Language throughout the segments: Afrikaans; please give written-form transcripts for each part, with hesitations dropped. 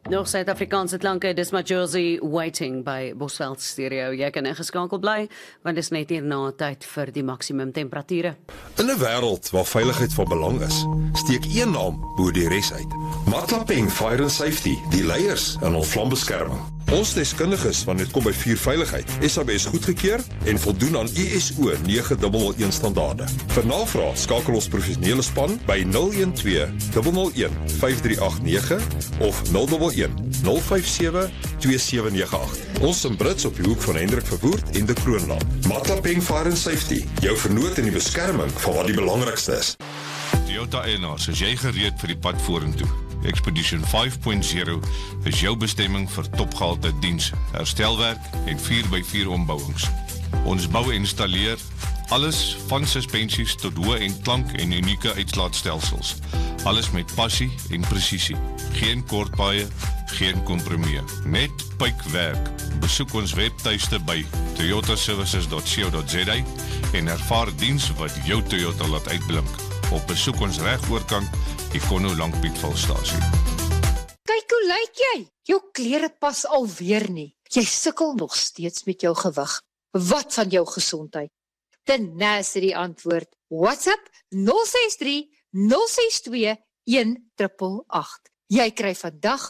Nog Suid-Afrikaanse klanke, dis maar Jersey Waiting by Bosveld Stereo. Jy kan ingeskakel bly, want dis net hierna tyd vir die maksimum temperature. In 'n wêreld waar veiligheid van belang is, steek een naam bo die res uit. Matlapeng Fire and Safety, die leiers in ons vlambeskerming. Ons deskundiges wanneer dit kom by vuurveiligheid, SABS goedgekeur en voldoen aan ISO 9001 standaarde. Vir navraag skakel ons professionele span by 012 001 5389 of 011 057 2798. Ons in Brits op die hoek van Hendrik Verwoerd en de Kroonlaan. Matlapeng Fire and Safety, jou vernoot in die beskerming van wat die belangrikste is. Toyota eienaars, is jy gereed vir die pad vorentoe? Expedition 5.0 is jou bestemming vir topgehalte diens, herstelwerk en 4x4 ombouwings. Ons bou en installeer alles van suspensies tot hoë en klank en unieke uitslaatstelsels. Alles met passie en presisie. Geen kortpaaie, geen kompromie. Net puikwerk. Besoek ons webtuiste by toyotaservices.co.za en ervaar diens wat jou Toyota laat uitblink. Op besoek ons regoorkant Econo Langpietvalstasie. Kyk hoe lyk jy? Jou klere pas alweer nie. Jy sukkel nog steeds met jou gewig. Wat van jou gesondheid? Tenacity antwoord. WhatsApp 063 062 1888. Jy kry vandag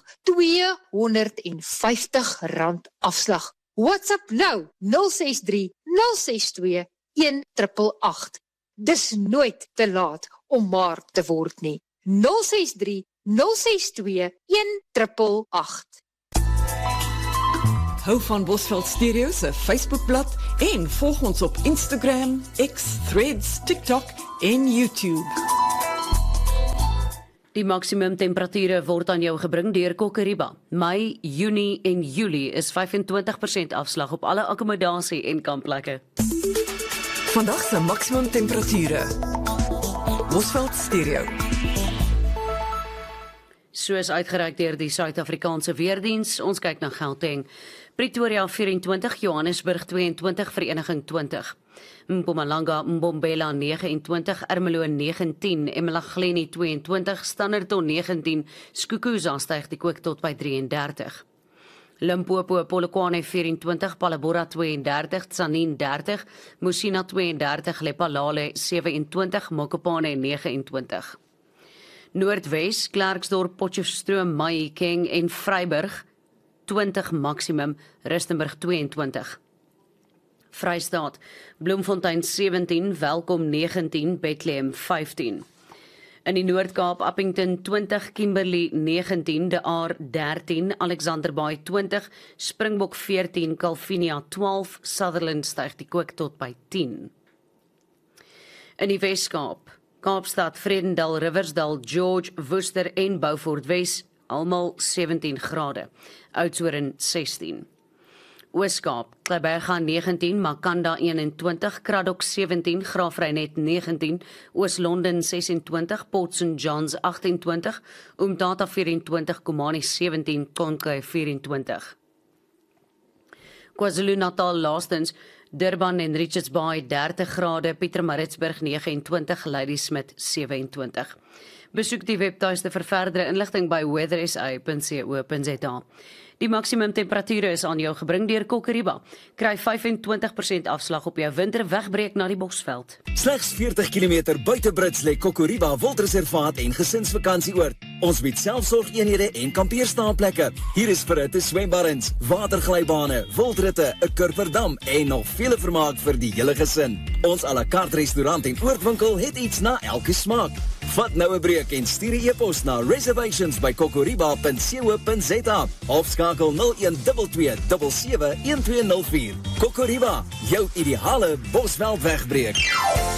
R250 afslag. WhatsApp nou 063 062 1888. Dis nooit te laat om maar te word nie. 063 062 1888. Hou van Bosveld Stereo se Facebookblad en volg ons op Instagram, X, Threads, TikTok en YouTube. Die maksimum temperature word aan jou gebring deur Kokeriba. Mei, Junie en Julie is 25% afslag op alle akkommodasie en kampplekke. Vandag se maksimum temperature. Bosveld Stereo. Soos uitgereik deur die Suid-Afrikaanse Weerdiens, ons kyk na Gauteng. Pretoria 24, Johannesburg 22, Vereniging 20. Mpumalanga, Mbombela 29, Ermelo 19, eMalahleni 22, Standerton 19, Skukuza styg die kook tot by 33. Limpopo, Polokwane 24, Palabora 32, Tzaneen 30, Musina 32, Lephalale 27, Mokopane 29. Noordwes, Klerksdorp, Potchefstroom, Mahikeng en Vryburg 20 maksimum, Rustenburg 22. Vrystaat, Bloemfontein 17, Welkom 19, Bethlehem 15. In die Noord-Kaap, Appington 20, Kimberley 19, De Aar 13, Alexanderbaai 20, Springbok 14, Calvinia 12, Sutherland styg die kook tot by 10. In die Wes-Kaap, Kaapstad, Vredendal, Riversdal, George, Worcester en Beaufort Wes, almal 17 grade, Oudtshoorn 16. Oos-Kaap, Kleiberga 19, Makanda 21, Kraddock 17, Graafrenet 19, Oos-London 26, Port St. John's 28, Umtata 24, Komani 17, Konkai 24. KwaZulu-Natal laastens, Durban en Richards Bay 30 grade, Pietermaritzburg 29, Ladysmith 27. Besoek die webtuiste vir verdere inligting by weathersa.co.za. Die maksimum temperature is aan jou gebring deur Kokeriba. Kry 25% afslag op jou winterwegbreek na die Bosveld. Slegs 40 km buite Brits lê Kokoriba Wildreservaat en gesinsvakantieoord. Ons bied selfsorgeenhede en kampeerstaanplekke. Hier is verhitte swembaddens, waterglybane, wildritte, 'n kurverdam en nog vele vermaak vir die hele gesin. Ons à la carte restaurant en oordwinkel het iets na elke smaak. Vat nou 'n breek en stuur 'n e-pos na reservations@kokoriba.co.za of skakel 0122 77 1204. Kokoriba, jou ideale Bosveld wegbreek.